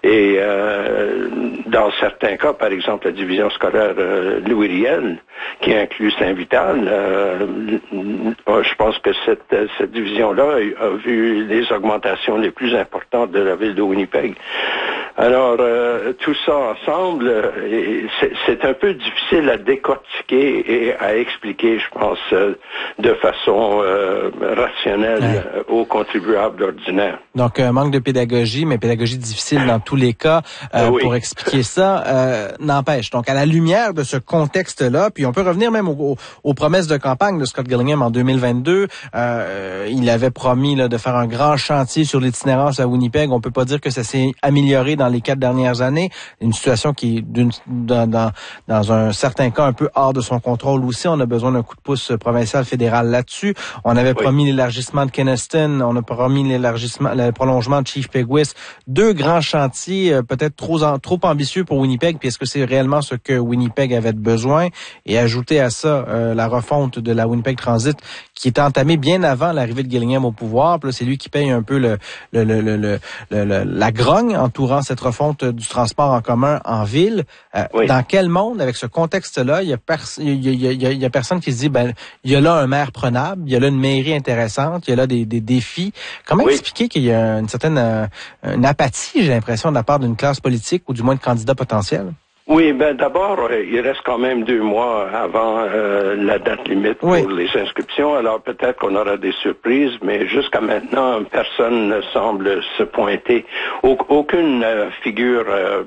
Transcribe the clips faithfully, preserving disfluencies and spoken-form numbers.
Et euh, dans certains cas, par exemple la division scolaire euh, Louis Riel, qui inclut Saint-Vital, euh, je pense que cette, cette division-là a vu les augmentations les plus importantes de la ville de Winnipeg. Alors, euh, tout ça ensemble, euh, c'est, c'est un peu difficile à décortiquer et à expliquer, je pense, euh, de façon euh, rationnelle ouais. euh, aux contribuables ordinaires. Donc, un manque de pédagogie, mais pédagogie difficile dans tous les cas euh, oui. pour expliquer ça. Euh, n'empêche, donc à la lumière de ce contexte-là, puis on peut revenir même aux, aux, aux promesses de campagne de Scott Gillingham en deux mille vingt-deux. Euh, il avait promis là, de faire un grand chantier sur l'itinérance à Winnipeg. On peut pas dire que ça s'est amélioré dans les quatre dernières années. Une situation qui est d'une, dans, dans, dans un certain cas un peu hors de son contrôle aussi. On a besoin d'un coup de pouce provincial, fédéral là-dessus. On avait oui. promis l'élargissement de Kenaston. On a promis l'élargissement, le prolongement de Chief Peguis. Deux grands chantiers, euh, peut-être trop, trop ambitieux pour Winnipeg. Puis est-ce que c'est réellement ce que Winnipeg avait besoin? Et ajouter à ça euh, la refonte de la Winnipeg Transit qui était entamée bien avant l'arrivée de Gillingham au pouvoir. Puis là, c'est lui qui paye un peu le, le, le, le, le, le, la grogne entourant cette refonte du transport en commun en ville. Euh, oui. Dans quel monde, avec ce contexte-là, il y a, pers- il y a, il y a, il y a personne qui se dit, ben, il y a là un maire prenable, il y a là une mairie intéressante, il y a là des, des défis. Comment oui. expliquer qu'il y a une certaine euh, une apathie, j'ai l'impression, de la part d'une classe politique ou du moins de candidats potentiels? Oui, ben d'abord, il reste quand même deux mois avant euh, la date limite oui. pour les inscriptions. Alors peut-être qu'on aura des surprises, mais jusqu'à maintenant, personne ne semble se pointer. Aucune euh, figure euh,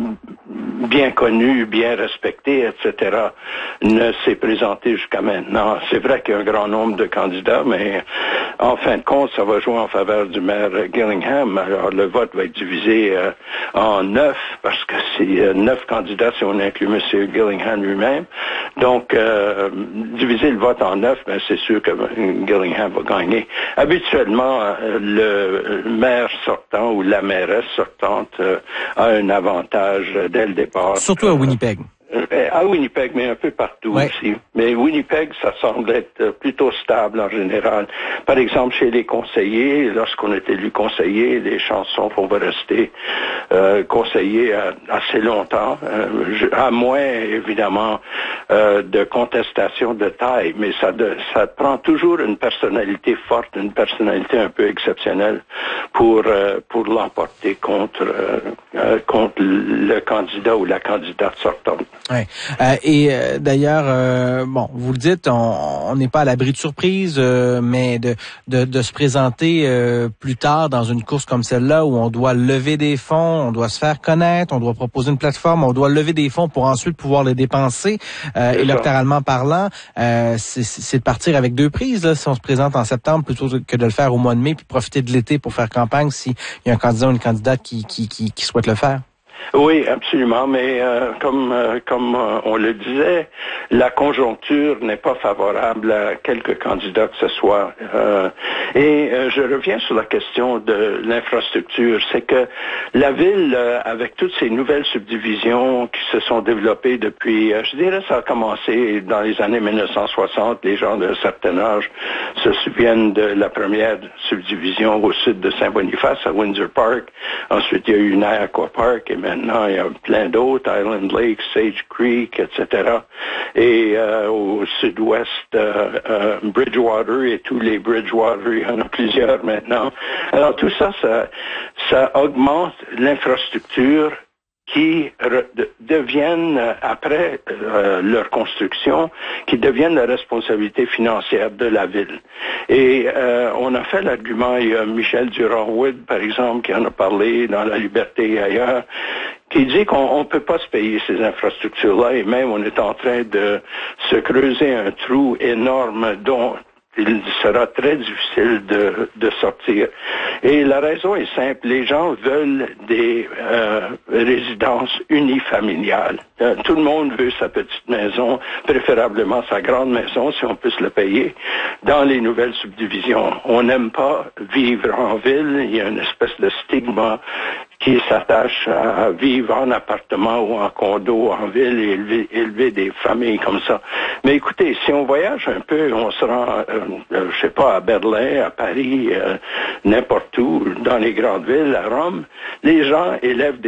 bien connue, bien respectée, et cetera ne s'est présentée jusqu'à maintenant. C'est vrai qu'il y a un grand nombre de candidats, mais en fin de compte, ça va jouer en faveur du maire Gillingham. Alors le vote va être divisé euh, en neuf, parce que c'est euh, neuf candidats si on inclut M. Gillingham lui-même. Donc, euh, diviser le vote en neuf, ben, c'est sûr que Gillingham va gagner. Habituellement, euh, le maire sortant ou la mairesse sortante euh, a un avantage euh, dès le départ. Surtout à Winnipeg. À Winnipeg, mais un peu partout ouais. aussi. Mais Winnipeg, ça semble être plutôt stable en général. Par exemple, chez les conseillers, lorsqu'on est élu conseiller, les chansons vont rester euh, conseillers à, assez longtemps, euh, à moins, évidemment, euh, de contestation de taille. Mais ça, de, ça prend toujours une personnalité forte, une personnalité un peu exceptionnelle pour euh, pour l'emporter contre euh, euh, contre le candidat ou la candidate sortante. Ouais. Euh, et euh, d'ailleurs, euh, bon, vous le dites, on n'est pas à l'abri de surprise, euh, mais de, de de se présenter euh, plus tard dans une course comme celle-là où on doit lever des fonds, on doit se faire connaître, on doit proposer une plateforme, on doit lever des fonds pour ensuite pouvoir les dépenser, euh, électoralement parlant, euh, c'est, c'est de partir avec deux prises là, si on se présente en septembre plutôt que de le faire au mois de mai puis profiter de l'été pour faire campagne s'il y a un candidat ou une candidate qui qui qui, qui souhaite le faire. Oui, absolument, mais euh, comme euh, comme euh, on le disait, la conjoncture n'est pas favorable à quelque candidat que ce soit. Euh, et euh, je reviens sur la question de l'infrastructure. C'est que la ville, euh, avec toutes ces nouvelles subdivisions qui se sont développées depuis, euh, je dirais, ça a commencé dans les années mille neuf cent soixante. Les gens d'un certain âge se souviennent de la première subdivision au sud de Saint-Boniface, à Windsor Park. Ensuite, il y a eu Niagara Park et maintenant, il y a plein d'autres, Island Lake, Sage Creek, et cetera. Et euh, au sud-ouest, euh, euh, Bridgewater et tous les Bridgewater, il y en a plusieurs maintenant. Alors tout ça, ça, ça augmente l'infrastructure qui re- de, deviennent, après euh, leur construction, qui deviennent la responsabilité financière de la ville. Et euh, on a fait l'argument, il y a Michel Durand-Wood, par exemple, qui en a parlé dans La Liberté et ailleurs, qui dit qu'on ne peut pas se payer ces infrastructures-là, et même on est en train de se creuser un trou énorme dont il sera très difficile de, de sortir. Et la raison est simple, les gens veulent des euh, résidences unifamiliales. Euh, tout le monde veut sa petite maison, préférablement sa grande maison, si on peut se le payer, dans les nouvelles subdivisions. On n'aime pas vivre en ville, il y a une espèce de stigma qui s'attache à vivre en appartement ou en condo en ville et élever, élever des familles comme ça. Mais écoutez, si on voyage un peu, on se rend, euh, euh, je sais pas, à Berlin, à Paris, euh, n'importe où, dans les grandes villes, à Rome, les gens élèvent des